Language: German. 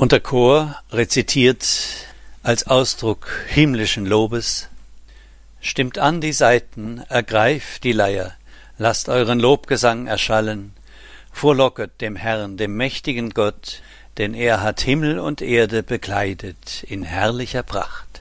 Und der Chor rezitiert als Ausdruck himmlischen Lobes: Stimmt an die Saiten, ergreift die Leier, lasst euren Lobgesang erschallen, frohlocket dem Herrn, dem mächtigen Gott, denn er hat Himmel und Erde bekleidet in herrlicher Pracht.